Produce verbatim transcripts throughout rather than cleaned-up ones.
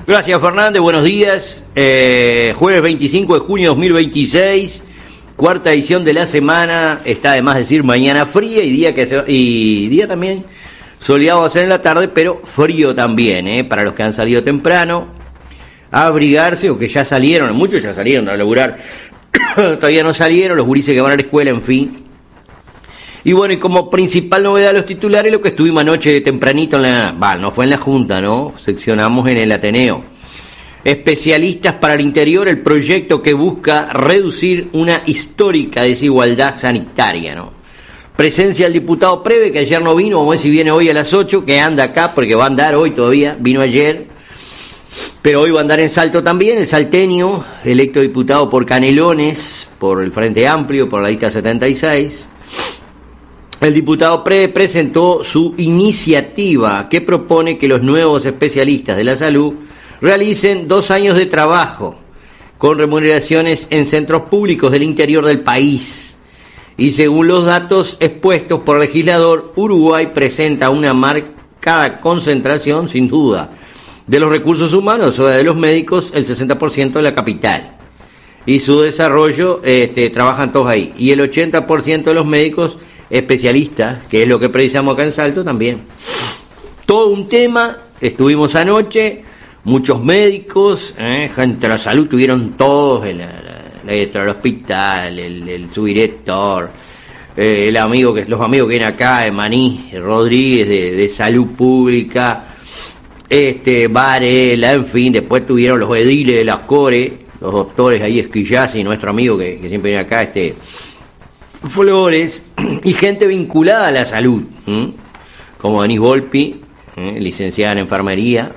Gracias, Fernández, buenos días. Eh, jueves veinticinco de junio de dos mil veintiséis, cuarta edición de la semana. Está de más decir mañana fría y día que se, y día también soleado va a ser en la tarde, pero frío también, ¿eh? Para los que han salido temprano, a abrigarse o que ya salieron, muchos ya salieron a laburar, todavía no salieron, los gurises que van a la escuela, en fin. Y bueno, y como principal novedad de los titulares, lo que estuvimos anoche tempranito en la... Va, no fue en la Junta, ¿no? Seccionamos en el Ateneo. Especialistas para el interior, el proyecto que busca reducir una histórica desigualdad sanitaria, ¿no? Presencia del diputado Preve, que ayer no vino, vamos a ver si viene hoy a las ocho, que anda acá, porque va a andar hoy todavía, vino ayer, pero hoy va a andar en Salto también, el salteño, electo diputado por Canelones, por el Frente Amplio, por la lista setenta y seis. El diputado Preve presentó su iniciativa que propone que los nuevos especialistas de la salud realicen dos años de trabajo con remuneraciones en centros públicos del interior del país. Y según los datos expuestos por el legislador, Uruguay presenta una marcada concentración, sin duda, de los recursos humanos, o sea, de los médicos, el sesenta por ciento de la capital. Y su desarrollo, este, trabajan todos ahí. Y el ochenta por ciento de los médicos especialistas, que es lo que precisamos acá en Salto también. Todo un tema, estuvimos anoche, muchos médicos, eh, gente de la salud, tuvieron todos, el, la directora del hospital, el, el subdirector, eh, el amigo que, los amigos que vienen acá, Emaní Rodríguez de, de Salud Pública, este, Varela, en fin, después tuvieron los ediles de la Core, los doctores ahí Esquillasi, nuestro amigo que, que siempre viene acá, este Flores, y gente vinculada a la salud, ¿m? como Denise Volpi, ¿eh? licenciada en enfermería,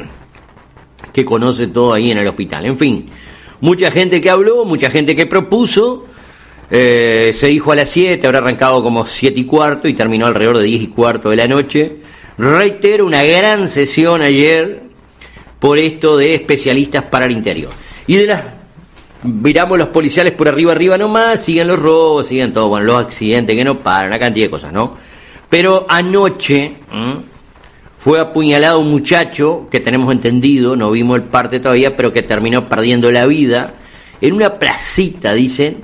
que conoce todo ahí en el hospital. En fin, mucha gente que habló, mucha gente que propuso, eh, se dijo a las siete, habrá arrancado como siete y cuarto y terminó alrededor de diez y cuarto de la noche. Reitero, una gran sesión ayer por esto de especialistas para el interior. Y de las... Miramos los policiales por arriba, arriba nomás, siguen los robos, siguen todo, bueno, los accidentes que no paran, una cantidad de cosas, ¿no? Pero anoche ¿eh? fue apuñalado un muchacho, que tenemos entendido, no vimos el parte todavía, pero que terminó perdiendo la vida, en una placita, dicen,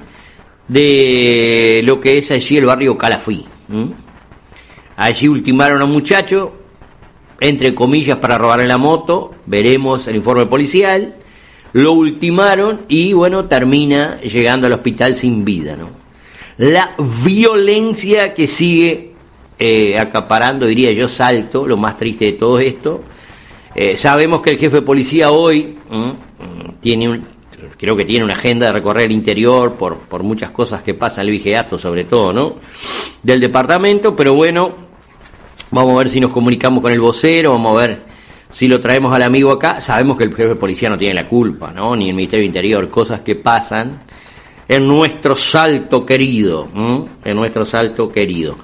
de lo que es allí el barrio Calafí. ¿eh? Allí ultimaron a un muchacho, entre comillas, para robarle la moto, veremos el informe policial. Lo ultimaron y, bueno, termina llegando al hospital sin vida, ¿no? La violencia que sigue eh, acaparando, diría yo, Salto, lo más triste de todo esto. Eh, sabemos que el jefe de policía hoy ¿eh? tiene un, creo que tiene una agenda de recorrer el interior por, por muchas cosas que pasan, el vigiato sobre todo, ¿no? Del departamento, pero bueno, vamos a ver si nos comunicamos con el vocero, vamos a ver si lo traemos al amigo acá. Sabemos que el jefe de policía no tiene la culpa, ¿no? Ni el Ministerio del Interior, cosas que pasan en nuestro Salto querido, ¿eh? en nuestro Salto querido.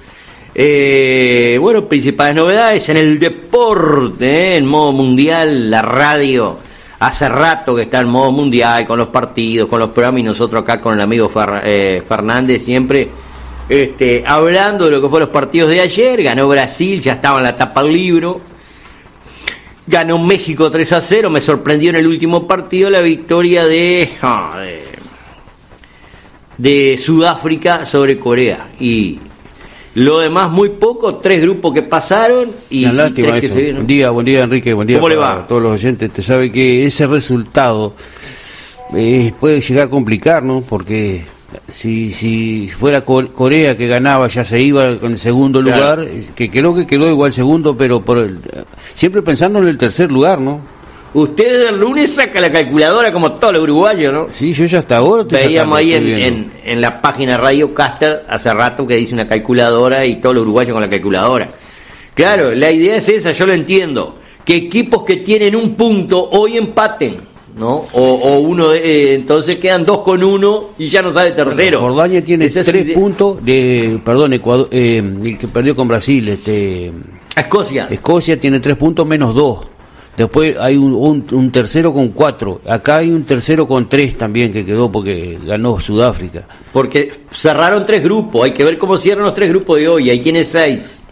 Eh, bueno, principales novedades en el deporte, ¿eh? en modo mundial, la radio hace rato que está en modo mundial, con los partidos, con los programas, y nosotros acá con el amigo Fer, eh, Fernández siempre este, hablando de lo que fueron los partidos de ayer. Ganó Brasil, ya estaba en la tapa del libro. Ganó México tres a cero, me sorprendió en el último partido la victoria de, oh, de, de Sudáfrica sobre Corea. Y lo demás muy poco, tres grupos que pasaron y, y tres que se vieron. Buen día, buen día Enrique, buen día ¿Cómo para le va? todos los oyentes. Te sabe que ese resultado eh, puede llegar a complicar, ¿no? Porque si si fuera Corea que ganaba, ya se iba con el segundo claro. lugar, que creo que quedó igual segundo, pero por el, siempre pensando en el tercer lugar, ¿no? Usted el lunes saca la calculadora como todos los uruguayos, ¿no? Sí, yo ya hasta ahora estoy veíamos sacando, ahí en, en, en la página Radio Caster hace rato que dice una calculadora y todos los uruguayos con la calculadora. Claro, la idea es esa, yo lo entiendo, que equipos que tienen un punto hoy empaten, ¿no? O, o uno de, eh, entonces quedan dos con uno y ya no sale tercero. Bueno, Jordania tiene Esa tres es puntos de, perdón, Ecuador, eh, el que perdió con Brasil, este, Escocia. Escocia tiene tres puntos menos dos. Después hay un, un, un tercero con cuatro. Acá hay un tercero con tres también que quedó porque ganó Sudáfrica. Porque cerraron tres grupos. Hay que ver cómo cierran los tres grupos de hoy. Ahí tiene seis.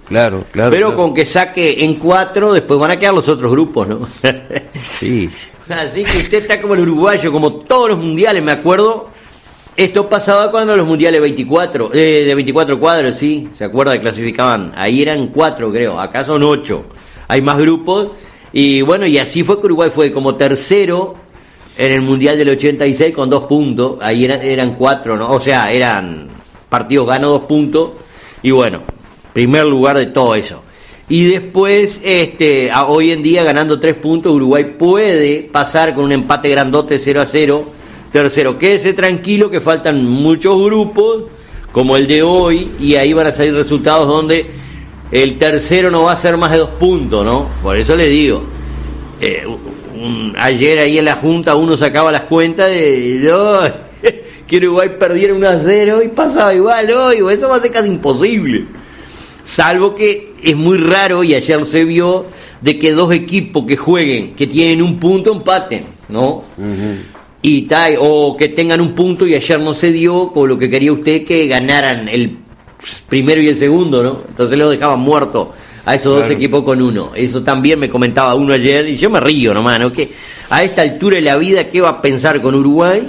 Claro, claro. Pero claro. con que saque en cuatro, después van a quedar los otros grupos, ¿no? Sí. Así que usted está como el uruguayo, como todos los mundiales, me acuerdo. Esto pasaba cuando los mundiales veinticuatro, eh, de veinticuatro cuadros, sí, ¿se acuerda que clasificaban? Ahí eran cuatro, creo, acá son ocho. Hay más grupos. Y bueno, y así fue que Uruguay fue como tercero en el mundial del ochenta y seis con dos puntos. Ahí eran, eran cuatro, ¿no? O sea, eran partidos ganó dos puntos. Y bueno, primer lugar de todo eso. Y después, este, a, hoy en día ganando tres puntos, Uruguay puede pasar con un empate grandote cero a cero. Tercero, quédese tranquilo que faltan muchos grupos, como el de hoy, y ahí van a salir resultados donde el tercero no va a ser más de dos puntos, ¿no? Por eso le digo, eh, un, ayer ahí en la Junta uno sacaba las cuentas de no, que Uruguay perdiera uno a cero y pasaba igual hoy, eso va a ser casi imposible. Salvo que es muy raro, y ayer se vio, de que dos equipos que jueguen, que tienen un punto, empaten, ¿no? Uh-huh. Y tal, o que tengan un punto, y ayer no se dio, con lo que quería usted, que ganaran el primero y el segundo, ¿no? Entonces los dejaban muertos a esos claro. dos equipos con uno. Eso también me comentaba uno ayer, y yo me río nomás, ¿no? Que a esta altura de la vida, ¿qué va a pensar con Uruguay?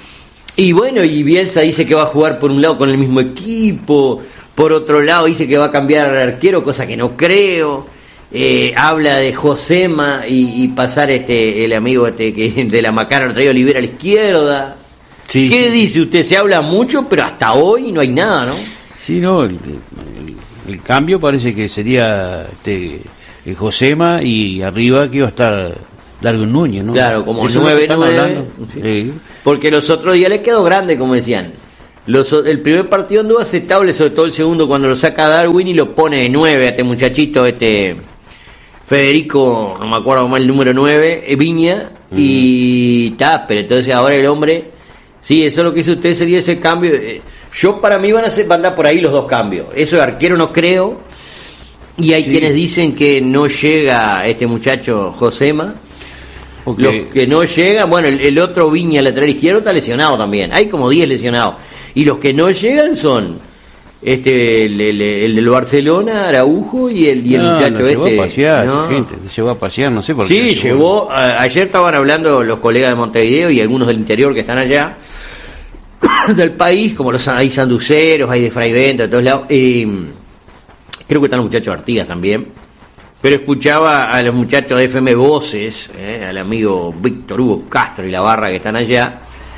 Y bueno, y Bielsa dice que va a jugar por un lado con el mismo equipo, por otro lado dice que va a cambiar al arquero, cosa que no creo. Eh, habla de Josema y, y pasar este el amigo este que de la Macana traía Olivera a la izquierda. Sí, ¿Qué sí. dice usted? Se habla mucho, pero hasta hoy no hay nada, ¿no? Sí, no, el, el, el cambio parece que sería este el Josema, y arriba que iba a estar Darwin Núñez, ¿no? Claro, como nueve, nueve, sí. Sí. Porque los otros días les quedó grande, como decían. Los, el primer partido anduvo aceptable, sobre todo el segundo, cuando lo saca Darwin y lo pone de nueve a este muchachito, este Federico, no me acuerdo más el número nueve, Viña, uh-huh. y ta, pero entonces ahora el hombre, sí, eso es lo que hizo usted, sería ese cambio. Yo, para mí van a, ser, van a andar por ahí los dos cambios. Eso de arquero no creo, y hay sí. quienes dicen que no llega este muchacho Josema. Okay. Los que no llegan, bueno, el, el otro Viña, lateral izquierdo, está lesionado también. Hay como diez lesionados. Y los que no llegan son este el, el, el del Barcelona, Araujo, y el, y el no, muchacho no, este. Llevó a pasear, ¿no? esa gente, llevó a pasear, no sé por sí, qué. Sí, llevó. A, ayer estaban hablando los colegas de Montevideo y algunos del interior que están allá del país, como los hay sanduceros, hay de Fraivento, de todos lados. Eh, creo que están los muchachos Artigas también. Pero escuchaba a los muchachos de F M Voces, eh, al amigo Víctor Hugo Castro y la barra que están allá,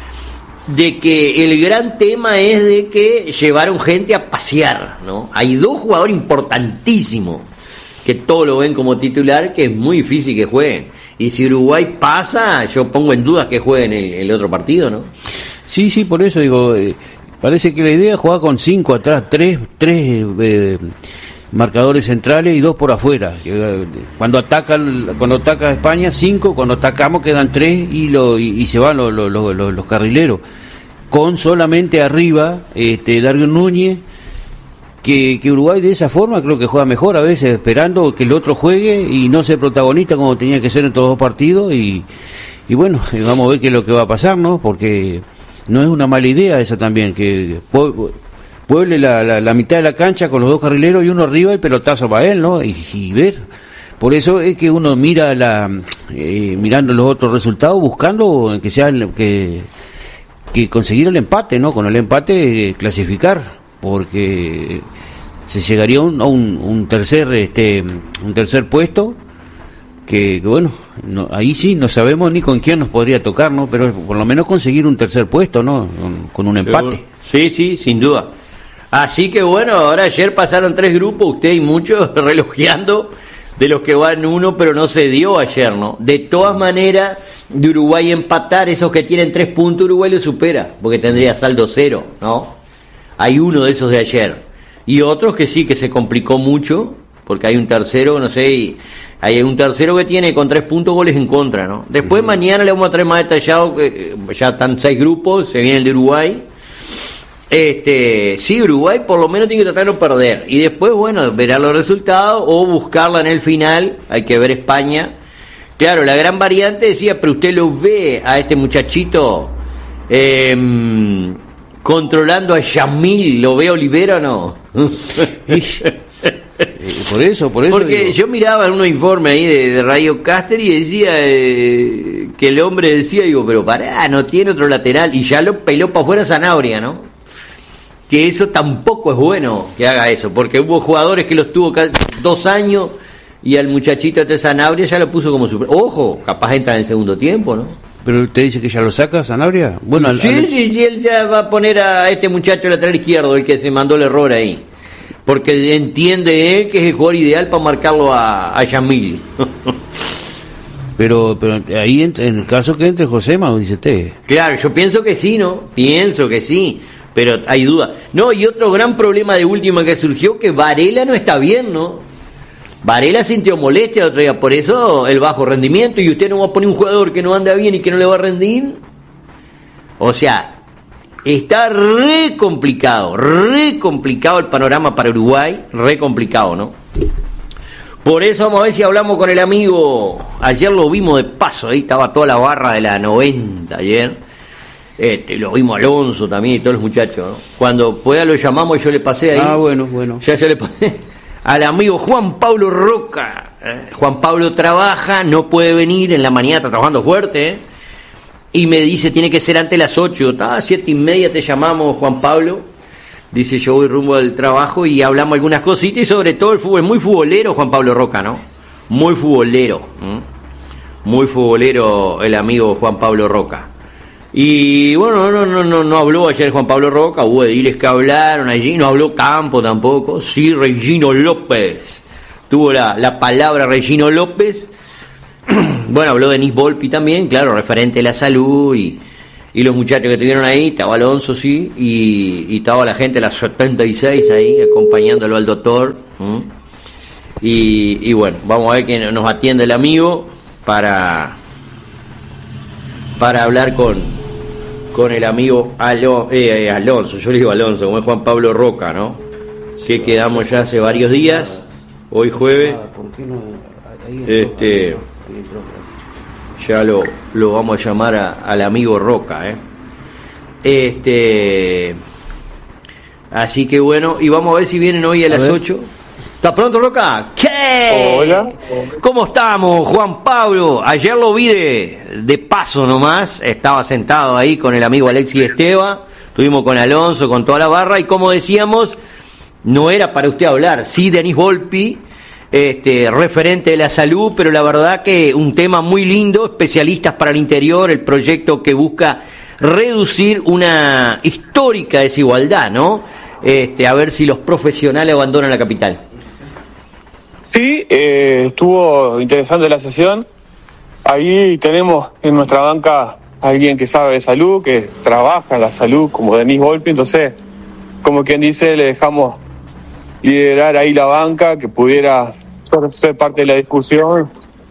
de que el gran tema es de que llevaron gente a pasear, ¿no? Hay dos jugadores importantísimos que todos lo ven como titular, que es muy difícil que jueguen. Y si Uruguay pasa, yo pongo en duda que jueguen el, el otro partido, ¿no? Sí, sí, por eso digo, eh, parece que la idea es jugar con cinco atrás, tres, tres eh, marcadores centrales y dos por afuera. Cuando ataca cuando ataca España, cinco, cuando atacamos quedan tres y lo y, y se van los, los, los, los carrileros. Con solamente arriba este Darwin Núñez, que, que Uruguay de esa forma creo que juega mejor a veces, esperando que el otro juegue y no ser protagonista como tenía que ser en todos los partidos. Y, y bueno, vamos a ver qué es lo que va a pasar, ¿no? Porque no es una mala idea esa también, que pueble la, la, la mitad de la cancha con los dos carrileros y uno arriba y pelotazo para él, ¿no? Y, y ver. Por eso es que uno mira la eh, mirando los otros resultados, buscando que sea que, que conseguir el empate, ¿no? Con el empate eh, clasificar, porque se llegaría a un, a un, un tercer este un tercer puesto que, que bueno, no, ahí sí no sabemos ni con quién nos podría tocar, ¿no? Pero por lo menos conseguir un tercer puesto, ¿no? Con, con un empate. Sí, sí, sin duda. Así que bueno, ahora ayer pasaron tres grupos, usted y muchos relojeando de los que van uno, pero no se dio ayer, ¿no? De todas maneras, de Uruguay empatar, esos que tienen tres puntos, Uruguay lo supera, porque tendría saldo cero, ¿no? Hay uno de esos de ayer. Y otros que sí, que se complicó mucho, porque hay un tercero, no sé, y hay un tercero que tiene con tres puntos goles en contra, ¿no? Después uh-huh. mañana le vamos a traer más detallado, que ya están seis grupos, se viene el de Uruguay. Este, sí, Uruguay por lo menos tiene que tratar de no perder. Y después, bueno, verá los resultados o buscarla en el final. Hay que ver España. Claro, la gran variante decía, pero usted lo ve a este muchachito eh, controlando a Yamil, ¿lo ve Olivera o no? Eh, por eso, por eso. Porque digo. yo miraba en unos informes ahí de, de Radio Caster y decía eh, que el hombre decía, digo, pero pará, no tiene otro lateral, y ya lo peló para afuera Sanabria, ¿no? Que eso tampoco es bueno que haga eso, porque hubo jugadores que los tuvo casi dos años y al muchachito de Sanabria ya lo puso como super. Ojo, capaz entra en el segundo tiempo, ¿no? Pero te dice que ya lo saca Sanabria. Bueno, sí, al, al... sí, sí, él ya va a poner a este muchacho lateral izquierdo, el que se mandó el error ahí. Porque entiende él que es el jugador ideal para marcarlo a, a Yamil. pero pero ahí en, en el caso que entre Josema, dice usted. Claro, yo pienso que sí, ¿no? Pienso que sí, pero hay duda. No, y otro gran problema de última que surgió, que Varela no está bien, ¿no? Varela sintió molestia el otro día, por eso el bajo rendimiento, y usted no va a poner un jugador que no anda bien y que no le va a rendir. O sea, está re complicado, re complicado el panorama para Uruguay, re complicado, ¿no? Por eso vamos a ver si hablamos con el amigo. Ayer lo vimos de paso, ahí estaba toda la barra de la noventa ayer. Este, lo vimos Alonso también y todos los muchachos, ¿no? Cuando pueda lo llamamos y yo le pasé ahí. Ah, bueno, bueno. Ya yo le pasé al amigo Juan Pablo Roca. Eh, Juan Pablo trabaja, no puede venir en la mañana, está trabajando fuerte, ¿eh? Y me dice, tiene que ser antes de las ocho. Ah, siete y media te llamamos, Juan Pablo. Dice, yo voy rumbo al trabajo y hablamos algunas cositas y sobre todo el fútbol. Muy futbolero Juan Pablo Roca, ¿no? Muy futbolero. ¿eh? Muy futbolero el amigo Juan Pablo Roca. Y bueno, no, no, no, no habló ayer Juan Pablo Roca, hubo ediles que hablaron allí, no habló Campo tampoco. Sí, Regino López. Tuvo la, la palabra Regino López. Bueno, habló Denis Volpi también, claro, referente a la salud y, y los muchachos que estuvieron ahí, estaba Alonso, sí, y, y estaba la gente de las setenta y seis ahí, acompañándolo al doctor. ¿Mm? Y, y bueno, vamos a ver que nos atiende el amigo para, para hablar con, con el amigo Alo, eh, Alonso, yo le digo Alonso, como es Juan Pablo Roca, ¿no? Que quedamos ya hace varios días, hoy jueves. Este... Ya lo, lo vamos a llamar a, al amigo Roca, ¿eh? Este, así que bueno, y vamos a ver si vienen hoy a, a las ver. ocho. ¿Está pronto, Roca? ¿Qué? Hola. ¿Cómo estamos, Juan Pablo? Ayer lo vi de, de paso nomás, estaba sentado ahí con el amigo Alexis Esteva, estuvimos con Alonso, con toda la barra, y como decíamos, no era para usted hablar, sí, Denis Volpi, Este, referente de la salud, pero la verdad que un tema muy lindo, especialistas para el interior, el proyecto que busca reducir una histórica desigualdad, ¿no? Este, a ver si los profesionales abandonan la capital. Sí, eh, estuvo interesante la sesión. Ahí tenemos en nuestra banca a alguien que sabe de salud, que trabaja en la salud, como Denis Volpi, entonces, como quien dice, le dejamos liderar ahí la banca, que pudiera ser parte de la discusión.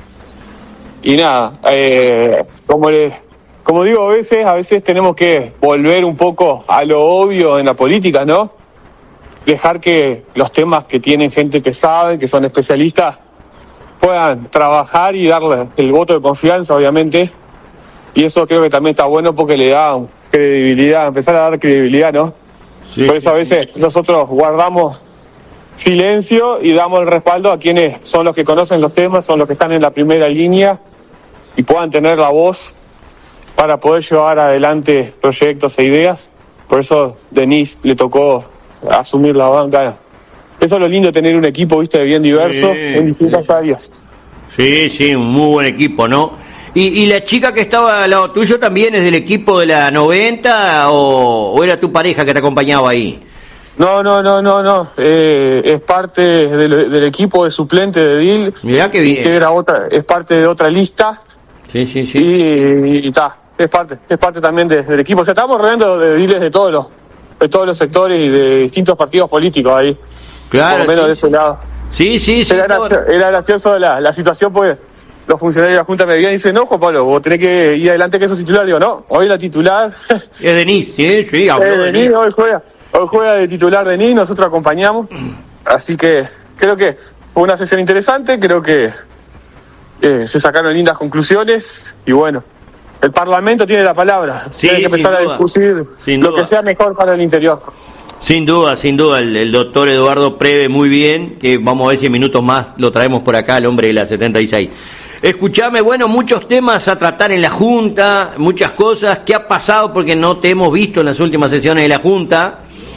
Y nada, eh, como le, como digo, a veces, a veces tenemos que volver un poco a lo obvio en la política, ¿no? Dejar que los temas que tienen gente que sabe, que son especialistas, puedan trabajar y darle el voto de confianza, obviamente. Y eso creo que también está bueno porque le da credibilidad, empezar a dar credibilidad, ¿no? Sí, Por eso a veces sí. nosotros guardamos silencio y damos el respaldo a quienes son los que conocen los temas, son los que están en la primera línea y puedan tener la voz para poder llevar adelante proyectos e ideas. Por eso Denis le tocó asumir la banca. Eso es lo lindo de tener un equipo, viste, bien diverso, sí, en distintas sí. áreas. Sí, sí, un muy buen equipo, ¿no? ¿Y, y la chica que estaba al lado tuyo también es del equipo de la noventa o, o era tu pareja que te acompañaba ahí? No, no, no, no, no. Eh, es parte del, del equipo de suplente de D I L. Mirá qué bien. Integra otra, es parte de otra lista. Sí, sí, sí. Y está, es parte, es parte también de, del equipo. O sea, estamos rodeando de D I Ls de todos los, de todos los sectores y de distintos partidos políticos ahí. Claro. Por lo menos sí, de ese sí. lado. Sí, sí, sí. Era, gracioso, era gracioso la, la situación porque los funcionarios de la Junta me veían y dicen, no, Juan Pablo, vos tenés que ir adelante que sos titular. Digo, no, hoy la titular. Es Denis, sí, sí, habló es de Denis, hoy juega. Hoy juega de titular Denis, nosotros acompañamos, así que creo que fue una sesión interesante, creo que eh, se sacaron lindas conclusiones y bueno, el Parlamento tiene la palabra, sí, tiene que empezar a discutir lo que sea mejor para el interior. Sin duda, sin duda, el, el doctor Eduardo Preve muy bien, que vamos a ver si en minutos más lo traemos por acá, el hombre de la setenta y seis. Escuchame, bueno, muchos temas a tratar en la Junta, muchas cosas. ¿Qué ha pasado? Porque no te hemos visto en las últimas sesiones de la Junta.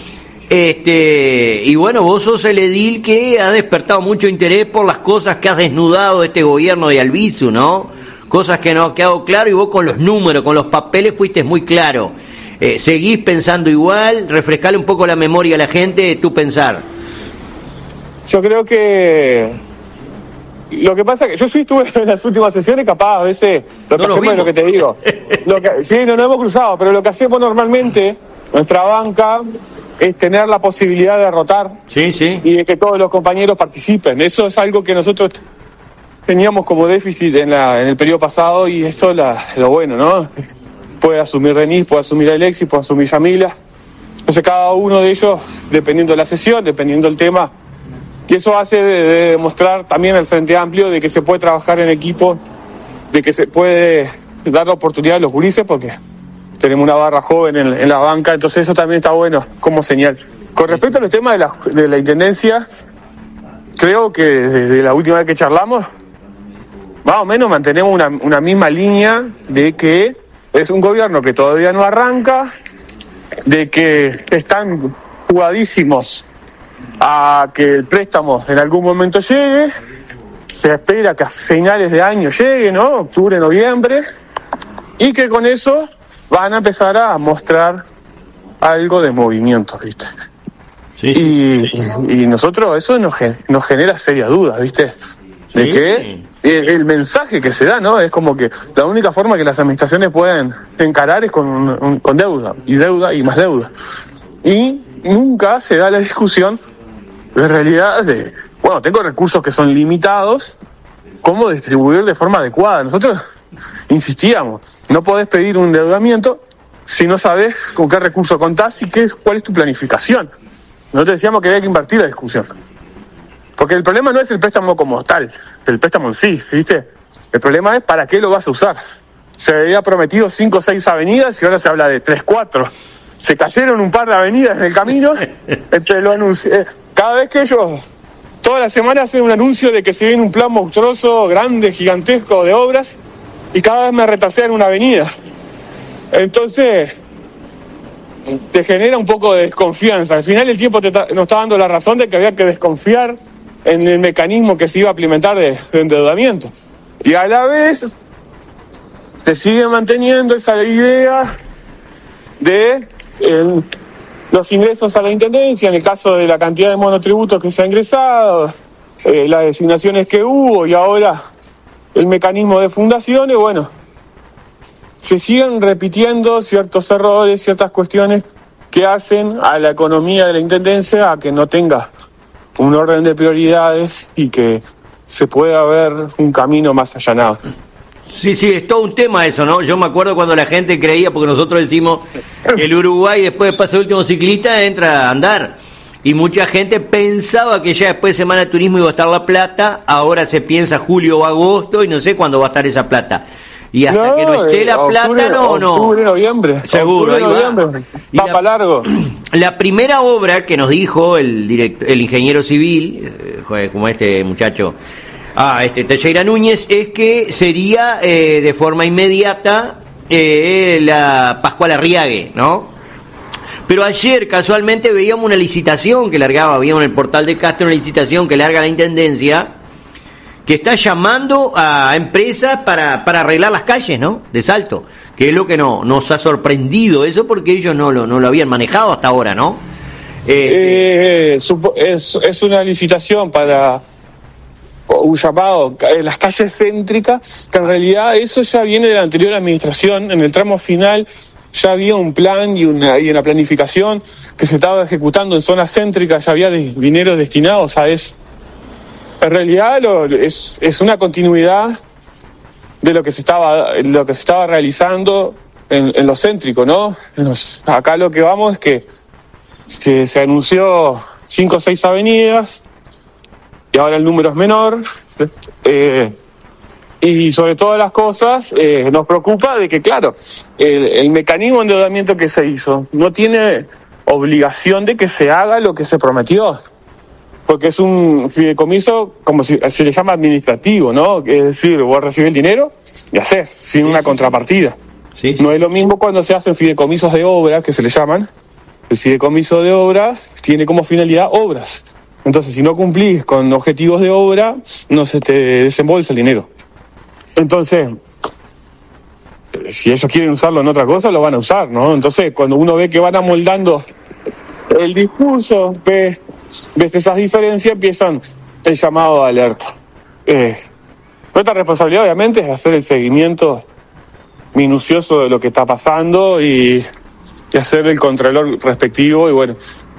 Este, y bueno, vos sos el edil que ha despertado mucho interés por las cosas que has desnudado este gobierno de Albizu, ¿no? Cosas que no ha quedado claro, y vos con los números, con los papeles fuiste muy claro. Eh, ¿Seguís pensando igual? Refrescale un poco la memoria a la gente de tu pensar. Yo creo que lo que pasa es que yo sí estuve en las últimas sesiones, capaz a veces lo que no hacemos es lo que te digo. Lo que, sí, no nos hemos cruzado, pero lo que hacemos normalmente, nuestra banca, es tener la posibilidad de rotar, sí, sí, y de que todos los compañeros participen. Eso es algo que nosotros teníamos como déficit en, la, en el periodo pasado, y eso es la, lo bueno, ¿no? Puede asumir Denis, puede asumir Alexis, puede asumir Yamila. Entonces cada uno de ellos, dependiendo de la sesión, dependiendo del tema, y eso hace de, de demostrar también al Frente Amplio de que se puede trabajar en equipo, de que se puede dar la oportunidad a los gurises, porque tenemos una barra joven en, en la banca, entonces eso también está bueno como señal. Con respecto a los temas de la, de la Intendencia, creo que desde la última vez que charlamos, más o menos mantenemos una, una misma línea de que es un gobierno que todavía no arranca, de que están jugadísimos a que el préstamo en algún momento llegue, se espera que a finales de año llegue, ¿no? Octubre, noviembre, y que con eso van a empezar a mostrar algo de movimiento, ¿viste? Sí, sí. Y, y nosotros, eso nos, nos genera serias dudas, ¿viste? De sí. que el, el mensaje que se da, ¿no? Es como que la única forma que las administraciones pueden encarar es con, un, con deuda, y deuda, y más deuda. Y nunca se da la discusión de realidad de, bueno, tengo recursos que son limitados, ¿cómo distribuir de forma adecuada? Nosotros insistíamos, no podés pedir un endeudamiento si no sabés con qué recurso contás y qué, cuál es tu planificación. Nosotros decíamos que había que invertir la discusión. Porque el problema no es el préstamo como tal, el préstamo en sí, ¿viste? El problema es para qué lo vas a usar. Se había prometido cinco o seis avenidas y ahora se habla de tres, cuatro. Se cayeron un par de avenidas en el camino, entre lo anunci- cada vez que ellos, toda la semana hacen un anuncio de que se viene un plan monstruoso, grande, gigantesco de obras, y cada vez me retrasean una avenida. Entonces, te genera un poco de desconfianza. Al final el tiempo te ta- nos está dando la razón de que había que desconfiar en el mecanismo que se iba a implementar de, de endeudamiento. Y a la vez, se sigue manteniendo esa idea de el, los ingresos a la Intendencia, en el caso de la cantidad de monotributos que se ha ingresado, eh, las designaciones que hubo, y ahora el mecanismo de fundaciones. Bueno, se siguen repitiendo ciertos errores, ciertas cuestiones que hacen a la economía de la Intendencia a que no tenga un orden de prioridades y que se pueda ver un camino más allanado. Sí, sí, es todo un tema eso, ¿no? Yo me acuerdo cuando la gente creía, porque nosotros decimos que el Uruguay después de pasar el último ciclista entra a andar, y mucha gente pensaba que ya después de Semana de Turismo iba a estar la plata, ahora se piensa julio o agosto y no sé cuándo va a estar esa plata. Y hasta no, que no esté la octubre, plata, no, no. Octubre, noviembre. Seguro, octubre, ahí va. Noviembre. Y va la, para largo. La primera obra que nos dijo el direct, el ingeniero civil, eh, joder, como este muchacho, ah, este Teixeira Núñez, es que sería eh, de forma inmediata eh, la Pascual Arriague, ¿no? Pero ayer casualmente veíamos una licitación que largaba, veíamos en el portal de Castro una licitación que larga la Intendencia, que está llamando a empresas para, para arreglar las calles, ¿no? De Salto, que es lo que no, nos ha sorprendido eso, porque ellos no lo, no lo habían manejado hasta ahora, ¿no? Eh, eh, supo, es, es una licitación para un llamado en las calles céntricas, que en realidad eso ya viene de la anterior administración. En el tramo final ya había un plan y una, y una planificación que se estaba ejecutando en zonas céntricas, ya había de, dinero destinados a eso. En realidad lo, es, es una continuidad de lo que se estaba, lo que se estaba realizando en, en lo céntrico, ¿no? Los, acá lo que vamos es que se, se anunció cinco o seis avenidas y ahora el número es menor, eh, y sobre todas las cosas eh, nos preocupa de que, claro, el, el mecanismo de endeudamiento que se hizo no tiene obligación de que se haga lo que se prometió, porque es un fideicomiso, como si, se le llama administrativo, ¿no? Es decir, vos recibís el dinero y hacés, sin sí, una sí, contrapartida. Sí, sí. No es lo mismo cuando se hacen fideicomisos de obra, que se le llaman. El fideicomiso de obra tiene como finalidad obras. Entonces, si no cumplís con objetivos de obra, no se te desembolsa el dinero. Entonces, si ellos quieren usarlo en otra cosa, lo van a usar, ¿no? Entonces, cuando uno ve que van amoldando el discurso, ves, ves esas diferencias, empiezan el llamado de alerta. Eh, nuestra responsabilidad, obviamente, es hacer el seguimiento minucioso de lo que está pasando y, y hacer el control respectivo y, bueno,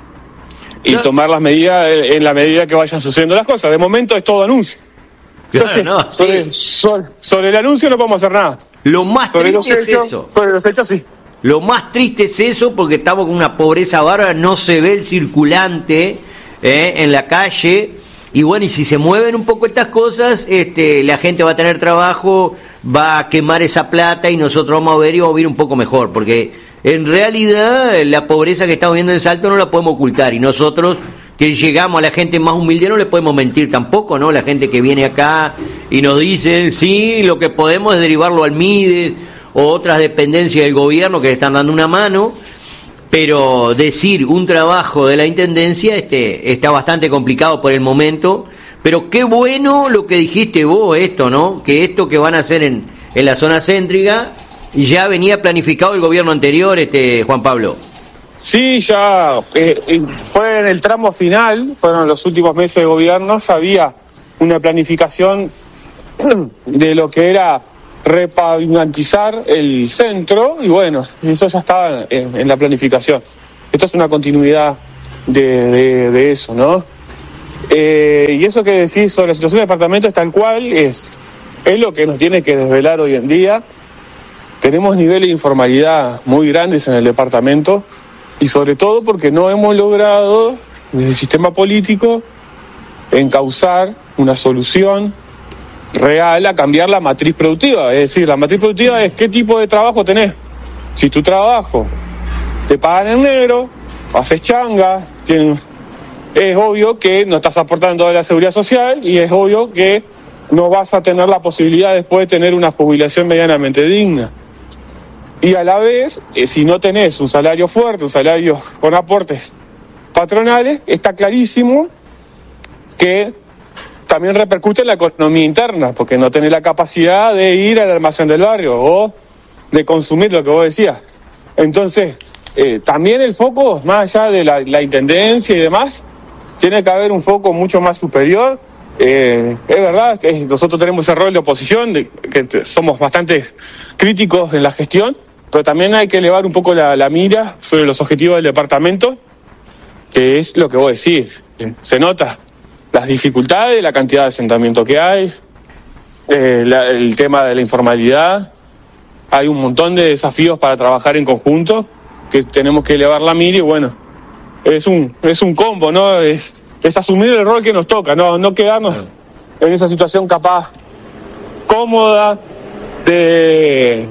y no. tomar las medidas en la medida que vayan sucediendo las cosas. De momento es todo anuncio. Entonces, claro, no, sobre, sí. sobre, sobre el anuncio no podemos hacer nada. Lo más sobre triste los hechos, es eso. Sobre los hechos, sí. Lo más triste es eso, porque estamos con una pobreza bárbara, no se ve el circulante eh, en la calle, y bueno, y si se mueven un poco estas cosas, este, la gente va a tener trabajo, va a quemar esa plata, y nosotros vamos a ver y vamos a ver un poco mejor, porque en realidad la pobreza que estamos viendo en Salto no la podemos ocultar, y nosotros que llegamos a la gente más humilde no le podemos mentir tampoco, ¿no? La gente que viene acá y nos dice, sí, lo que podemos es derivarlo al MIDES o otras dependencias del gobierno que le están dando una mano, pero decir un trabajo de la Intendencia este está bastante complicado por el momento, pero qué bueno lo que dijiste vos, esto, ¿no? Que esto que van a hacer en, en la zona céntrica ya venía planificado el gobierno anterior, este Juan Pablo. Sí, ya eh, fue en el tramo final, fueron los últimos meses de gobierno, ya había una planificación de lo que era repavimentizar el centro, y bueno, eso ya estaba en, en la planificación. Esto es una continuidad de, de, de eso, ¿no? Eh, y eso que decís sobre la situación del departamento es tal cual, es, es lo que nos tiene que desvelar hoy en día. Tenemos niveles de informalidad muy grandes en el departamento, y sobre todo porque no hemos logrado, desde el sistema político, encauzar una solución real a cambiar la matriz productiva. Es decir, la matriz productiva es qué tipo de trabajo tenés. Si tu trabajo te pagan en negro, haces changa, tienes, es obvio que no estás aportando a la seguridad social, y es obvio que no vas a tener la posibilidad después de tener una jubilación medianamente digna. Y a la vez, eh, si no tenés un salario fuerte, un salario con aportes patronales, está clarísimo que también repercute en la economía interna, porque no tenés la capacidad de ir al almacén del barrio o de consumir lo que vos decías. Entonces, eh, también el foco, más allá de la, la intendencia y demás, tiene que haber un foco mucho más superior. Eh, es verdad, es, nosotros tenemos ese rol de oposición, de, que somos bastante críticos en la gestión, pero también hay que elevar un poco la, la mira sobre los objetivos del departamento, que es lo que vos decís. Se nota las dificultades, la cantidad de asentamiento que hay, eh, la, el tema de la informalidad. Hay un montón de desafíos para trabajar en conjunto, que tenemos que elevar la mira, y bueno, es un es un combo, ¿no? Es, es asumir el rol que nos toca, no, no quedarnos en esa situación capaz cómoda de,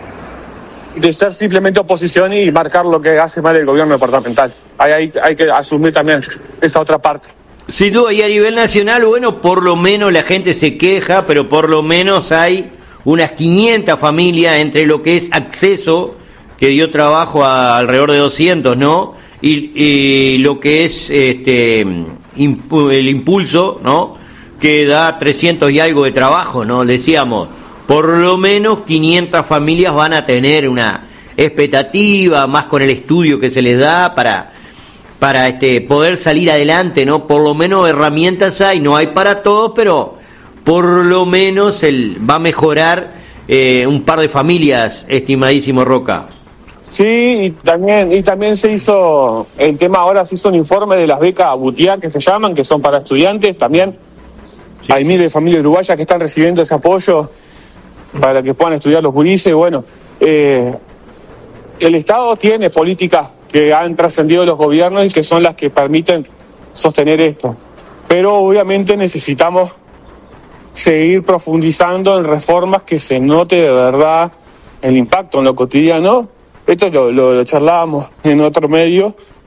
de ser simplemente oposición y marcar lo que hace mal el gobierno departamental. Hay, hay, hay que asumir también esa otra parte. Sin duda, y a nivel nacional, bueno, por lo menos la gente se queja, pero por lo menos hay unas quinientas familias entre lo que es acceso, que dio trabajo a alrededor de doscientos, ¿no? Y, y lo que es este impu- el impulso, ¿no? Que da trescientos y algo de trabajo, ¿no? Decíamos, por lo menos quinientas familias van a tener una expectativa, más con el estudio que se les da para... para este poder salir adelante, ¿no? Por lo menos herramientas hay, no hay para todos, pero por lo menos el, va a mejorar eh, un par de familias, estimadísimo Roca. Sí, y también y también se hizo, el tema ahora se hizo un informe de las becas Butiá, que se llaman, que son para estudiantes también. Sí. Hay miles de familias uruguayas que están recibiendo ese apoyo para que puedan estudiar los gurises. Bueno, eh, el Estado tiene políticas que han trascendido los gobiernos y que son las que permiten sostener esto. Pero obviamente necesitamos seguir profundizando en reformas que se note de verdad el impacto en lo cotidiano. Esto lo, lo, lo charlábamos en otro medio,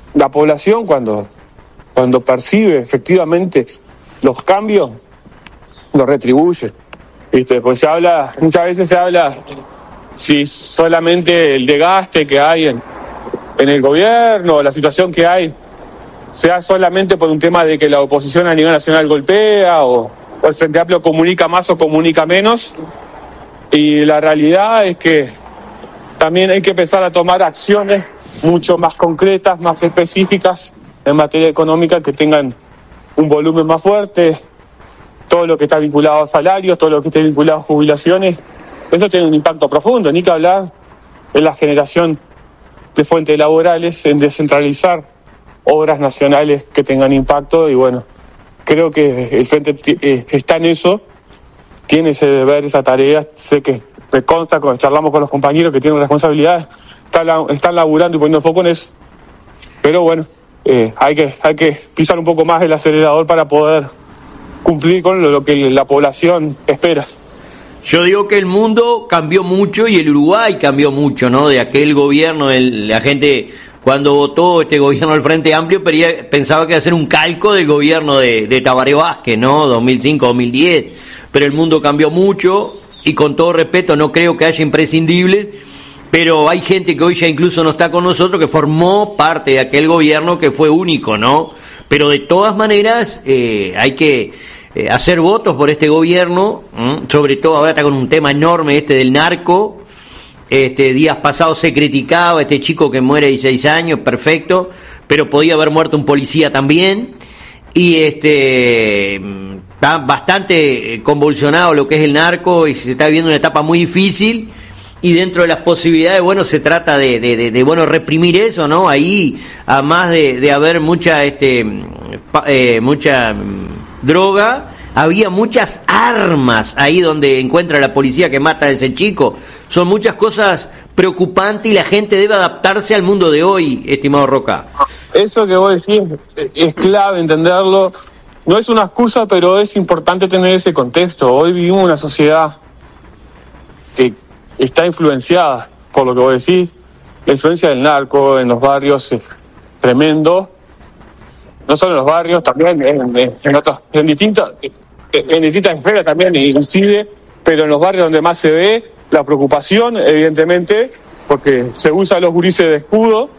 la población cuando, cuando percibe efectivamente los cambios, los retribuye. ¿Viste? Pues se habla, muchas veces se habla si solamente el desgaste que hay en, en el gobierno, la situación que hay, sea solamente por un tema de que la oposición a nivel nacional golpea o, o el Frente Amplio comunica más o comunica menos. Y la realidad es que también hay que empezar a tomar acciones mucho más concretas, más específicas en materia económica que tengan un volumen más fuerte. Todo lo que está vinculado a salarios, todo lo que esté vinculado a jubilaciones, eso tiene un impacto profundo. Ni que hablar en la generación de fuentes laborales, en descentralizar obras nacionales que tengan impacto. Y bueno, creo que el Frente eh, está en eso, tiene ese deber, esa tarea. Sé que me consta cuando charlamos con los compañeros que tienen responsabilidades, están, están laburando y poniendo foco en eso. Pero bueno, eh, hay que, hay que pisar un poco más el acelerador para poder cumplir con lo, lo que la población espera. Yo digo que el mundo cambió mucho y el Uruguay cambió mucho, ¿no? De aquel gobierno, el, la gente cuando votó este gobierno del Frente Amplio pensaba que iba a ser un calco del gobierno de, de Tabaré Vázquez, ¿no? dos mil cinco, dos mil diez, pero el mundo cambió mucho y con todo respeto no creo que haya imprescindibles, pero hay gente que hoy ya incluso no está con nosotros que formó parte de aquel gobierno que fue único, ¿no? Pero de todas maneras eh, hay que eh, hacer votos por este gobierno, ¿m? Sobre todo ahora está con un tema enorme este del narco. Este días pasados se criticaba este chico que muere de dieciséis años, perfecto, pero podía haber muerto un policía también. Y este está bastante convulsionado lo que es el narco y se está viviendo una etapa muy difícil. Y dentro de las posibilidades, bueno, se trata de, de, de, de bueno, reprimir eso, ¿no? Ahí, además de, de haber mucha, este, eh, mucha droga, había muchas armas ahí donde encuentra la policía que mata a ese chico. Son muchas cosas preocupantes y la gente debe adaptarse al mundo de hoy, estimado Roca. Eso que vos decís es clave entenderlo. No es una excusa, pero es importante tener ese contexto. Hoy vivimos una sociedad que está influenciada por lo que vos decís. La influencia del narco en los barrios es tremendo. No solo en los barrios, también en, en, en otras, en distintas, en distintas esferas también incide, pero en los barrios donde más se ve la preocupación, evidentemente, porque se usa los gurises de escudo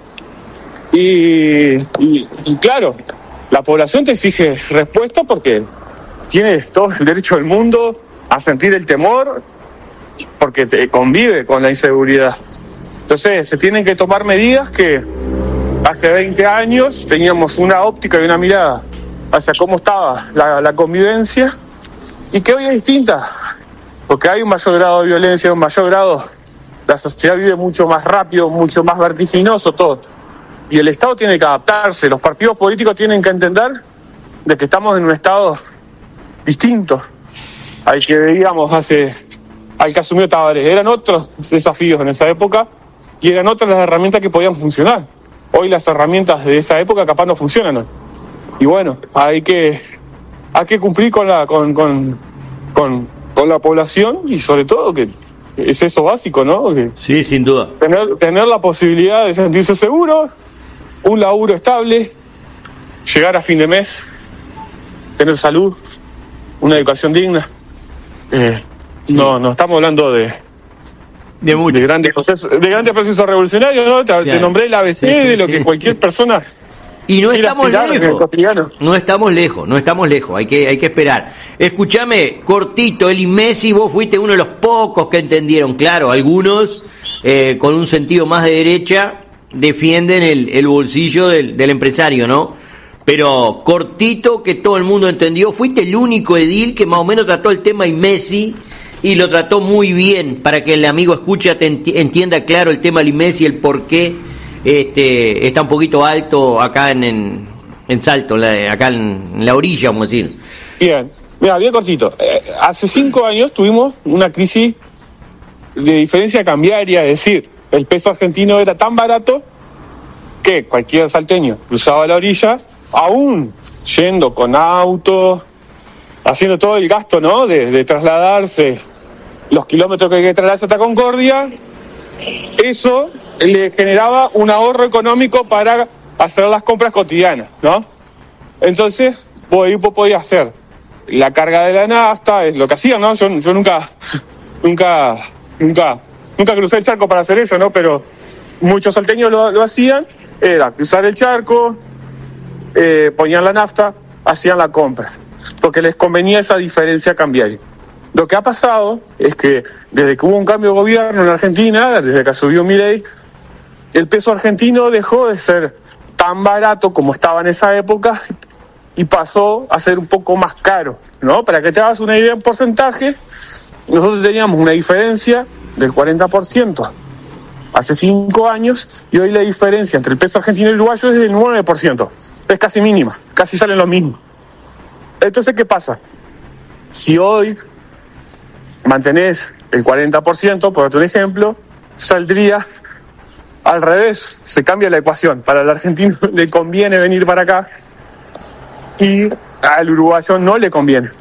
y, y, y claro, la población te exige respuesta porque tiene todo el derecho del mundo a sentir el temor, porque te convive con la inseguridad. Entonces se tienen que tomar medidas que hace veinte años teníamos una óptica y una mirada hacia cómo estaba la, la convivencia y que hoy es distinta, porque hay un mayor grado de violencia, un mayor grado, la sociedad vive mucho más rápido, mucho más vertiginoso todo, y el Estado tiene que adaptarse, los partidos políticos tienen que entender de que estamos en un estado distinto al que veíamos hace, al que asumió Tabaré. Eran otros desafíos en esa época y eran otras las herramientas que podían funcionar. Hoy las herramientas de esa época capaz no funcionan hoy. Y bueno, hay que hay que cumplir con la con con, con, con la población y sobre todo que es eso básico, ¿no? Que sí, sin duda. Tener, tener la posibilidad de sentirse seguro, un laburo estable, llegar a fin de mes, tener salud, una educación digna. Eh, sí. No, no estamos hablando de de, de grandes procesos, de grandes procesos revolucionarios, ¿no? Te, claro. te nombré el A B C sí, sí, de lo sí. que cualquier persona. Y no estamos lejos, no estamos lejos, no estamos lejos, hay que hay que esperar. Escúchame, cortito, Eli Messi, vos fuiste uno de los pocos que entendieron, claro, algunos eh, con un sentido más de derecha defienden el, el bolsillo del, del empresario, ¿no? Pero cortito, que todo el mundo entendió, fuiste el único edil que más o menos trató el tema y Messi y lo trató muy bien para que el amigo escucha te entienda claro el tema de Messi, el por qué este, está un poquito alto acá en, en, en Salto, la, acá en, en la orilla, vamos a decir. Bien, mira, bien cortito. Eh, hace cinco años tuvimos una crisis de diferencia cambiaria, es decir, el peso argentino era tan barato que cualquier salteño cruzaba la orilla, aún yendo con auto, haciendo todo el gasto, ¿no? De, de trasladarse, los kilómetros que hay que trasladarse hasta Concordia, eso le generaba un ahorro económico para hacer las compras cotidianas, ¿no? Entonces, vos ahí vos podías hacer la carga de la nafta, es lo que hacían, ¿no? Yo, yo nunca, nunca, nunca, nunca crucé el charco para hacer eso, ¿no? Pero muchos salteños lo, lo hacían, era cruzar el charco, eh, ponían la nafta, hacían la compra, porque les convenía esa diferencia cambiaria. Lo que ha pasado es que desde que hubo un cambio de gobierno en Argentina, desde que subió Milei, el peso argentino dejó de ser tan barato como estaba en esa época y pasó a ser un poco más caro, ¿no? Para que te hagas una idea en porcentaje, nosotros teníamos una diferencia del cuarenta por ciento hace cinco años y hoy la diferencia entre el peso argentino y el uruguayo es del nueve por ciento. Es casi mínima, casi salen lo mismo. Entonces, ¿qué pasa? Si hoy mantenés el cuarenta por ciento, por otro ejemplo, saldría al revés, se cambia la ecuación. Para el argentino le conviene venir para acá y al uruguayo no le conviene.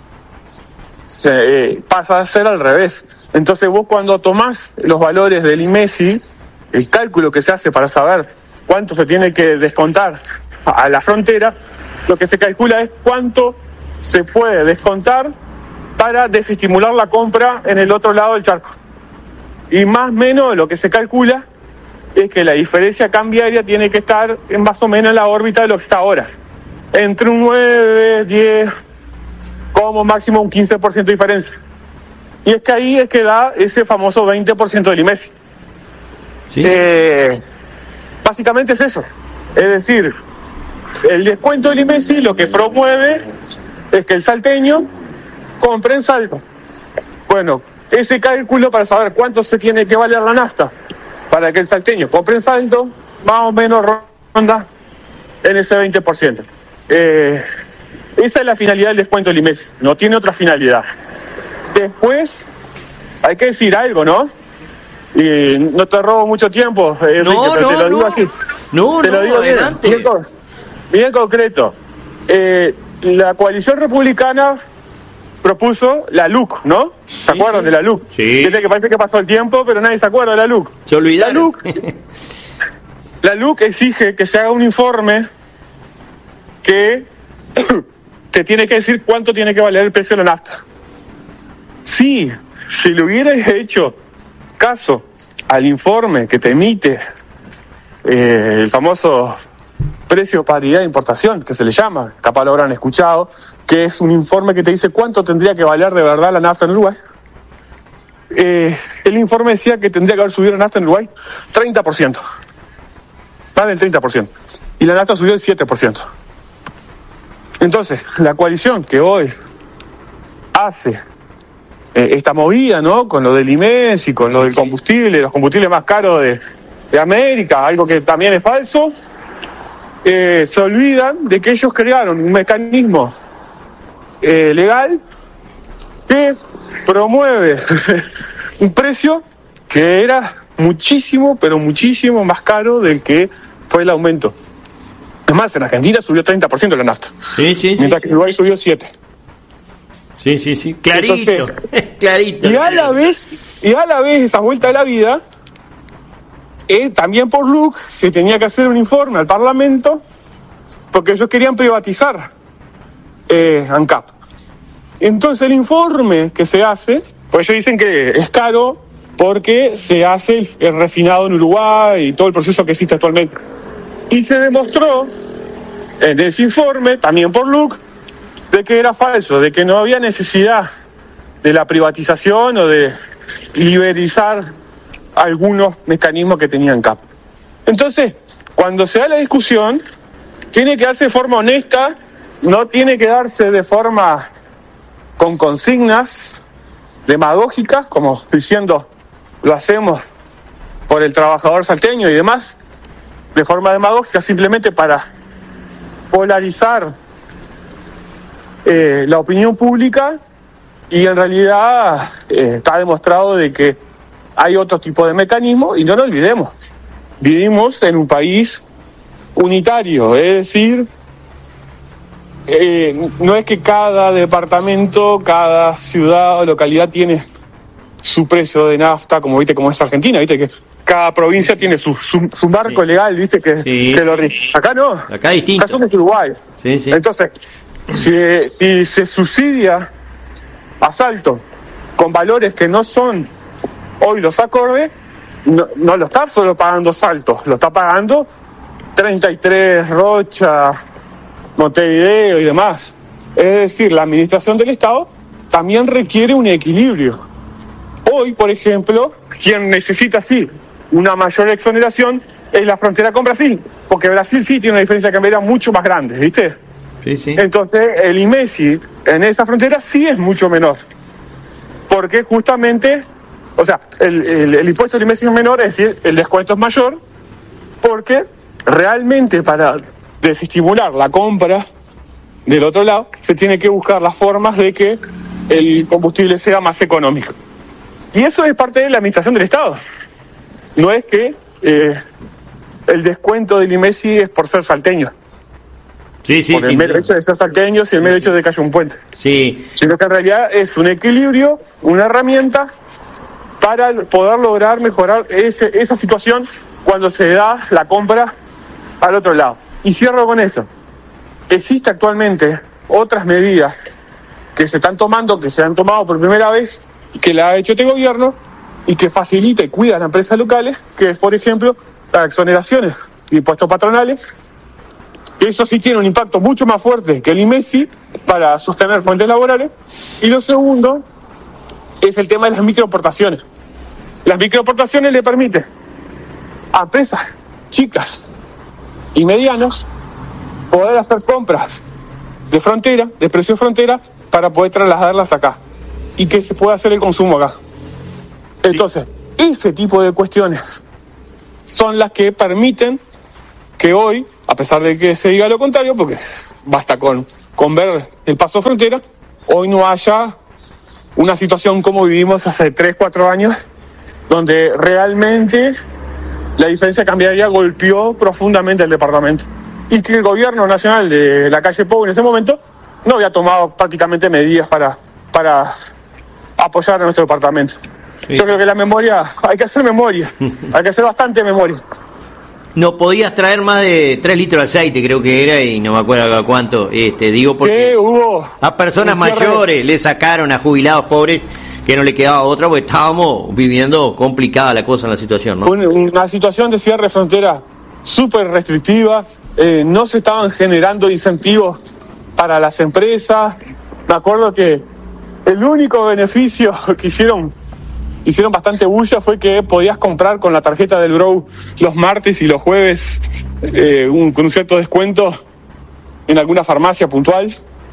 Se, eh, pasa a ser al revés. Entonces vos cuando tomás los valores del IMESI, el cálculo que se hace para saber cuánto se tiene que descontar a la frontera, lo que se calcula es cuánto se puede descontar para desestimular la compra en el otro lado del charco. Y más o menos lo que se calcula es que la diferencia cambiaria tiene que estar en más o menos en la órbita de lo que está ahora. Entre un nueve, diez, como máximo un quince por ciento de diferencia. Y es que ahí es que da ese famoso veinte por ciento del IMESI. ¿Sí? Eh, básicamente es eso. Es decir, el descuento del IMESI lo que promueve es que el salteño compre en Salto. Bueno, ese cálculo para saber cuánto se tiene que valer la nafta para que el salteño compre en Salto, más o menos ronda en ese veinte por ciento. Eh, esa es la finalidad del descuento del IMESI, no tiene otra finalidad. Después, hay que decir algo, ¿no? Y no te robo mucho tiempo, Enrique, no, pero no, te lo digo no. así. No, te no, lo digo adelante. bien, bien, bien concreto. Eh, la coalición republicana propuso la L U C, ¿no? ¿Se Sí, acuerdan sí. de la L U C? Sí. Desde que parece que pasó el tiempo, pero nadie se acuerda de la L U C. Se olvidaron. La L U C, la L U C exige que se haga un informe que te tiene que decir cuánto tiene que valer el precio de la nafta. Sí, si le hubierais hecho caso al informe que te emite eh, el famoso precio paridad de importación, que se le llama, capaz lo habrán escuchado, que es un informe que te dice cuánto tendría que valer de verdad la nafta en Uruguay. Eh, el informe decía que tendría que haber subido la nafta en Uruguay treinta por ciento, más del treinta por ciento, y la nafta subió el siete por ciento. Entonces, la coalición que hoy hace eh, esta movida, ¿no? Con lo del IMESI, con lo del combustible, los combustibles más caros de, de América, algo que también es falso, eh, se olvidan de que ellos crearon un mecanismo eh, legal que promueve un precio que era muchísimo, pero muchísimo más caro del que fue el aumento. Es más, en Argentina subió treinta por ciento la nafta. Sí, sí, mientras sí, que en Uruguay subió siete por ciento. Sí, sí, sí. Clarito. Entonces, clarito. Y a la vez, y a la vez, esa vuelta de la vida, eh, también por L U C se tenía que hacer un informe al Parlamento, porque ellos querían privatizar eh, ANCAP. Entonces el informe que se hace, pues ellos dicen que es caro porque se hace el, el refinado en Uruguay y todo el proceso que existe actualmente. Y se demostró en ese informe, también por L U C, de que era falso, de que no había necesidad de la privatización o de liberalizar algunos mecanismos que tenía ANCAP. Entonces, cuando se da la discusión, tiene que darse de forma honesta, no tiene que darse de forma con consignas demagógicas, como diciendo, lo hacemos por el trabajador salteño y demás, de forma demagógica, simplemente para polarizar eh, la opinión pública, y en realidad eh, está demostrado de que hay otro tipo de mecanismos, y no lo olvidemos, vivimos en un país unitario, es decir, eh, no es que cada departamento, cada ciudad o localidad tiene su precio de nafta, como viste, como es Argentina, viste que cada provincia tiene su, su, su marco sí. legal, viste, que, sí. que lo rige. Acá no, acá es distinto. Acá somos Uruguay. Sí, sí. Entonces, si, si se subsidia Asalto con valores que no son hoy los acordes, no, no lo está solo pagando Salto, lo está pagando treinta y tres, Rocha, Montevideo y demás. Es decir, la administración del Estado también requiere un equilibrio. Hoy, por ejemplo, quien necesita sí una mayor exoneración es la frontera con Brasil, porque Brasil sí tiene una diferencia cambiaria mucho más grande, ¿viste? Sí, sí. Entonces, el I M E S I en esa frontera sí es mucho menor, porque justamente, o sea, el, el, el impuesto del I M E S I es menor, es decir, el descuento es mayor, porque realmente para desestimular la compra del otro lado, se tiene que buscar las formas de que el combustible sea más económico. Y eso es parte de la administración del Estado. No es que eh, el descuento del I M E S I es por ser salteño. Sí, sí, por el mero hecho de ser salteños y el mero hecho de que haya un puente. Sí. Sino que en realidad es un equilibrio, una herramienta para poder lograr mejorar ese, esa situación cuando se da la compra al otro lado. Y cierro con esto. Existe actualmente otras medidas que se están tomando, que se han tomado por primera vez, que la ha hecho este gobierno y que facilita y cuida a las empresas locales, que es, por ejemplo, las exoneraciones de impuestos patronales. Eso sí tiene un impacto mucho más fuerte que el I M E S I para sostener fuentes laborales. Y lo segundo es el tema de las microexportaciones. Las microexportaciones le permiten a empresas chicas y medianas poder hacer compras de frontera, de precio de frontera, para poder trasladarlas acá y que se pueda hacer el consumo acá. Entonces, sí. ese tipo de cuestiones son las que permiten que hoy, a pesar de que se diga lo contrario, porque basta con, con ver el paso frontera, hoy no haya una situación como vivimos hace tres, cuatro años, donde realmente la diferencia cambiaria golpeó profundamente el departamento. Y que el gobierno nacional de la calle Pou en ese momento no había tomado prácticamente medidas para, para apoyar a nuestro departamento. Sí. Yo creo que la memoria, hay que hacer memoria, hay que hacer bastante memoria. No podías traer más de tres litros de aceite, creo que era, y no me acuerdo a cuánto. Este, digo porque hubo a personas mayores le sacaron, a jubilados pobres, que no le quedaba otra, porque estábamos viviendo complicada la cosa en la situación, ¿no? Una situación de cierre de frontera súper restrictiva, eh, no se estaban generando incentivos para las empresas. Me acuerdo que el único beneficio que hicieron hicieron bastante bulla fue que podías comprar con la tarjeta del Grow los martes y los jueves eh, un, con un cierto descuento en alguna farmacia puntual.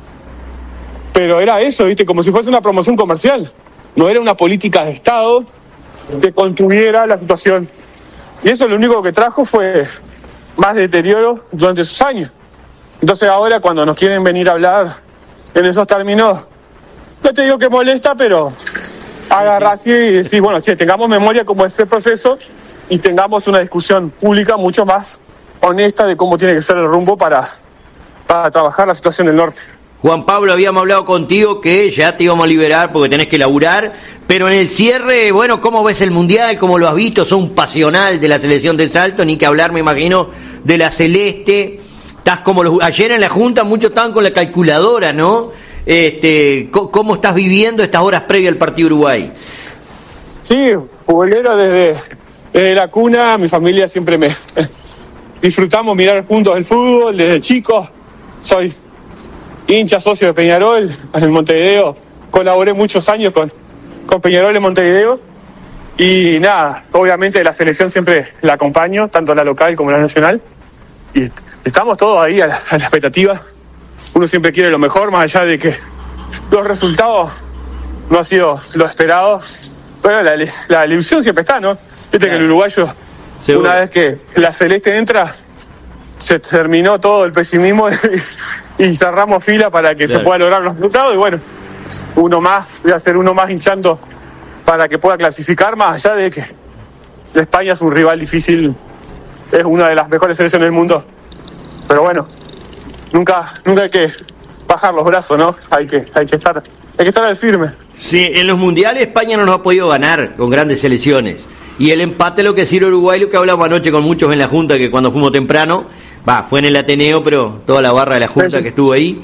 Pero era eso, ¿viste? Como si fuese una promoción comercial. No era una política de Estado que contuviera la situación. Y eso lo único que trajo fue más deterioro durante esos años. Entonces ahora cuando nos quieren venir a hablar en esos términos, no te digo que molesta, pero agarrás y decís, bueno, che, tengamos memoria como es el proceso y tengamos una discusión pública mucho más honesta de cómo tiene que ser el rumbo para, para trabajar la situación del norte. Juan Pablo, habíamos hablado contigo que ya te íbamos a liberar porque tenés que laburar, pero en el cierre, bueno, ¿cómo ves el Mundial? ¿Cómo lo has visto? Sos un pasional de la selección de Salto, ni que hablar, me imagino, de la Celeste. Estás como los, ayer en la Junta muchos estaban con la calculadora, ¿no? Este, ¿cómo estás viviendo estas horas previas al partido Uruguay? Sí, futbolero desde, desde la cuna, mi familia siempre me disfrutamos mirar juntos el fútbol, desde chicos. Soy hincha, socio de Peñarol en el Montevideo, colaboré muchos años con, con Peñarol en Montevideo y nada, obviamente la selección siempre la acompaño, tanto la local como la nacional, y estamos todos ahí a la, a la expectativa. Uno siempre quiere lo mejor, más allá de que los resultados no han sido lo esperado, pero la, la ilusión siempre está, ¿no? Viste claro. Que el uruguayo, seguro, una vez que la celeste entra, se terminó todo el pesimismo y, y cerramos fila para que claro. se pueda lograr los resultados. Y bueno, uno más, voy a ser uno más hinchando para que pueda clasificar, más allá de que España es un rival difícil, es una de las mejores selecciones del mundo. Pero bueno, nunca, nunca hay que bajar los brazos, ¿no? Hay que, hay que estar, hay que estar al firme. Sí, en los mundiales España no nos ha podido ganar con grandes selecciones. Y el empate lo que sirve Uruguay, lo que hablamos anoche con muchos en la Junta, que cuando fuimos temprano, va, fue en el Ateneo, pero toda la barra de la Junta que estuvo ahí.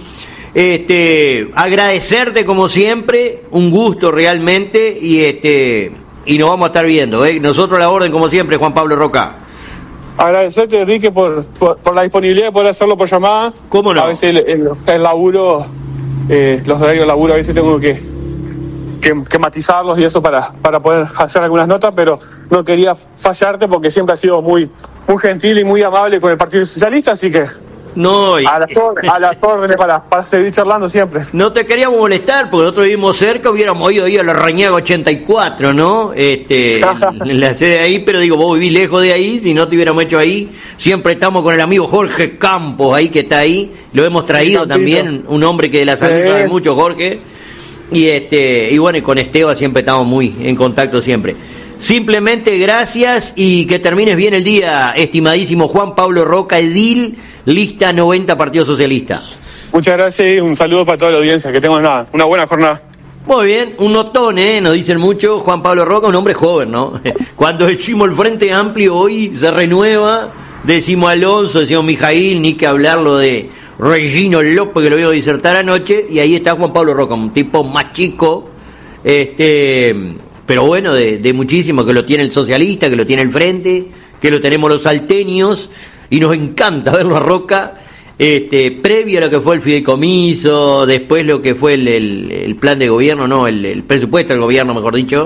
Este, agradecerte como siempre, un gusto realmente, y este y nos vamos a estar viendo, ¿eh? Nosotros a la orden como siempre, Juan Pablo Roca. Agradecerte, Enrique, por, por, por la disponibilidad de poder hacerlo por llamada. ¿Cómo no? A veces el, el, el laburo, eh, los horarios de laburo, a veces tengo que, que, que matizarlos y eso para, para poder hacer algunas notas, pero no quería fallarte porque siempre has sido muy, muy gentil y muy amable con el Partido Socialista, así que no, y... a, las órdenes, a las órdenes para, para seguir charlando siempre. No te queríamos molestar porque nosotros vivimos cerca, hubiéramos ido ahí a la Rañaga ochenta y cuatro, ¿no? Este, en la sede ahí, pero digo, vos vivís lejos de ahí, si no te hubiéramos hecho ahí. Siempre estamos con el amigo Jorge Campos ahí que está ahí, lo hemos traído sí, también, un hombre que de la salud sí. sabe mucho, Jorge. Y este, y bueno, y con Esteban siempre estamos muy en contacto siempre. Simplemente gracias y que termines bien el día, estimadísimo Juan Pablo Roca, edil, lista noventa Partido Socialista. Muchas gracias y un saludo para toda la audiencia, que tengan una, una buena jornada. Muy bien, un notón, ¿eh? Nos dicen mucho, Juan Pablo Roca, un hombre joven, ¿no? Cuando decimos el Frente Amplio hoy se renueva, decimos Alonso, decimos Mijail, ni que hablarlo de Regino López, que lo vimos disertar anoche, y ahí está Juan Pablo Roca, un tipo más chico, este... pero bueno, de, de muchísimo, que lo tiene el socialista, que lo tiene el Frente, que lo tenemos los salteños, y nos encanta verlo a Roca, este, previo a lo que fue el fideicomiso, después lo que fue el, el, el plan de gobierno, no, el, el presupuesto del gobierno, mejor dicho,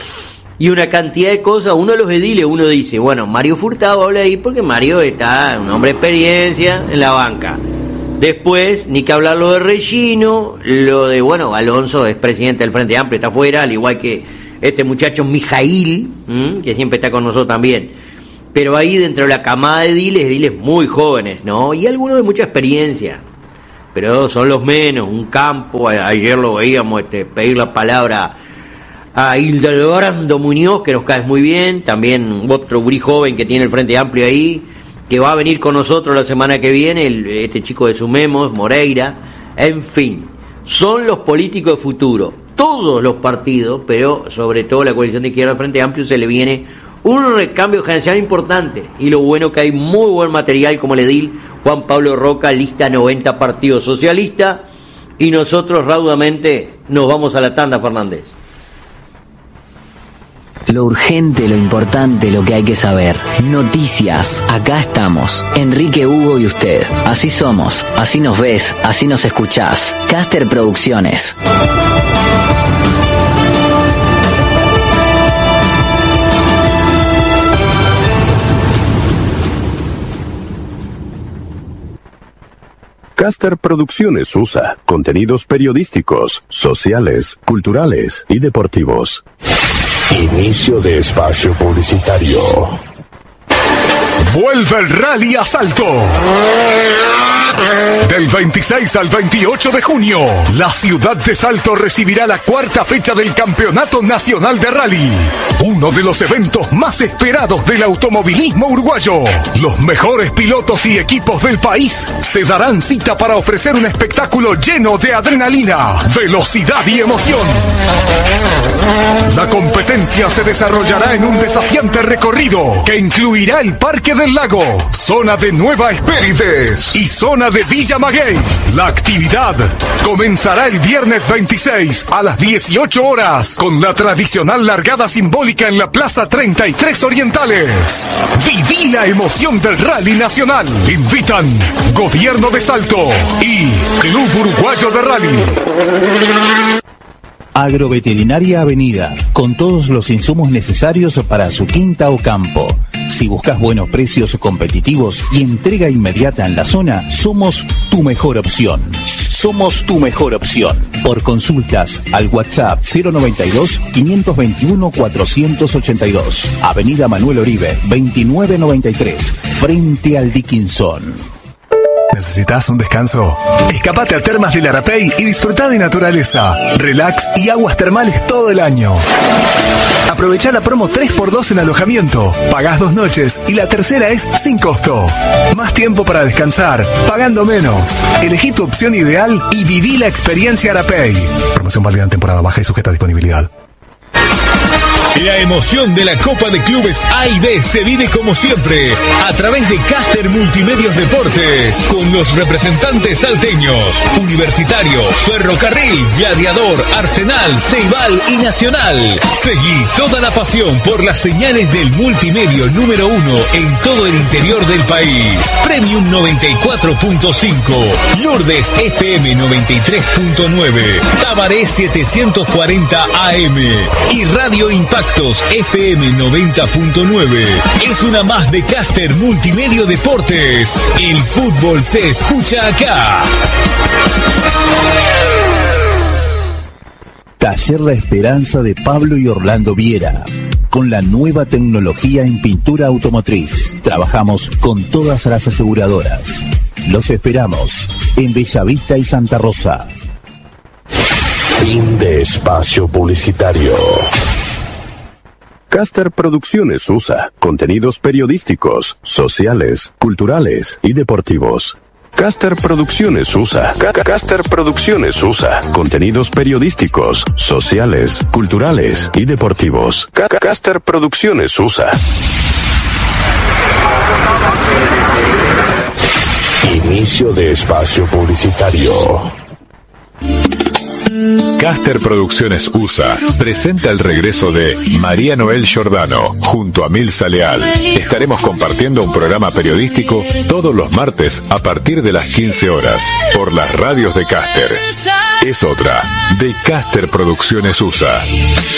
y una cantidad de cosas. Uno de los ediles, uno dice, bueno, Mario Furtado habla ahí porque Mario está, un hombre de experiencia en la banca. Después, ni que hablar lo de Regino, lo de, bueno, Alonso es presidente del Frente Amplio, está afuera, al igual que este muchacho Mijail, ¿m? que siempre está con nosotros también. Pero ahí dentro de la camada de ediles, ediles muy jóvenes, ¿no? Y algunos de mucha experiencia, pero son los menos. Un Campo, a, ayer lo veíamos este, pedir la palabra a Hildebrando Muñoz, que nos cae muy bien, también otro gurí joven que tiene el Frente Amplio ahí, que va a venir con nosotros la semana que viene, el, este chico de Sumemos, Moreira, en fin, son los políticos de futuro. Todos los partidos, pero sobre todo la coalición de izquierda del Frente Amplio, se le viene un recambio gerencial importante, y lo bueno que hay muy buen material como el edil Juan Pablo Roca, lista noventa Partido Socialista, y nosotros raudamente nos vamos a la tanda, Fernández. Lo urgente, lo importante, lo que hay que saber. Noticias. Acá estamos. Enrique, Hugo y usted. Así somos. Así nos ves. Así nos escuchás. Caster Producciones. Caster Producciones U S A contenidos periodísticos, sociales, culturales y deportivos. Inicio de espacio publicitario. Vuelve el Rally a Salto. Del veintiséis al veintiocho de junio, la ciudad de Salto recibirá la cuarta fecha del Campeonato Nacional de Rally, uno de los eventos más esperados del automovilismo uruguayo. Los mejores pilotos y equipos del país se darán cita para ofrecer un espectáculo lleno de adrenalina, velocidad y emoción. La competencia se desarrollará en un desafiante recorrido que incluirá el Parque del Lago, zona de Nueva Espérides y zona de Villa Maguey. La actividad comenzará el viernes veintiséis a las dieciocho horas con la tradicional largada simbólica en la Plaza treinta y tres Orientales. Viví la emoción del Rally Nacional. Invitan Gobierno de Salto y Club Uruguayo de Rally. Agroveterinaria Avenida, con todos los insumos necesarios para su quinta o campo. Si buscas buenos precios competitivos y entrega inmediata en la zona, somos tu mejor opción. Somos tu mejor opción. Por consultas al WhatsApp cero noventa y dos, quinientos veintiuno, cuatrocientos ochenta y dos. Avenida Manuel Oribe, veintinueve noventa y tres, frente al Dickinson. ¿Necesitas un descanso? Escapate a Termas del Arapey y disfruta de naturaleza, relax y aguas termales todo el año. Aprovecha la promo tres por dos en alojamiento. Pagás dos noches y la tercera es sin costo. Más tiempo para descansar, pagando menos. Elegí tu opción ideal y viví la experiencia Arapey. Promoción válida en temporada baja y sujeta a disponibilidad. La emoción de la Copa de Clubes A y B se vive como siempre a través de Caster Multimedios Deportes con los representantes salteños, Universitario, Ferrocarril, Gladiador, Arsenal, Ceibal y Nacional. Seguí toda la pasión por las señales del multimedio número uno en todo el interior del país. Premium noventa y cuatro punto cinco, Lourdes F M noventa y tres punto nueve, Tabaré setecientos cuarenta A M y Radio Impacto F M noventa punto nueve. Es una más de Caster Multimedio Deportes. El fútbol se escucha acá. Taller La Esperanza de Pablo y Orlando Viera. Con la nueva tecnología en pintura automotriz. Trabajamos con todas las aseguradoras. Los esperamos en Bellavista y Santa Rosa. Fin de espacio publicitario. Caster Producciones U S A, contenidos periodísticos, sociales, culturales y deportivos. Caster Producciones U S A. Caster Producciones U S A, contenidos periodísticos, sociales, culturales y deportivos. Caster Producciones U S A. Inicio de espacio publicitario. Caster Producciones U S A presenta el regreso de María Noel Giordano junto a Milza Leal. Estaremos compartiendo un programa periodístico todos los martes a partir de las quince horas por las radios de Caster. Es otra de Caster Producciones U S A.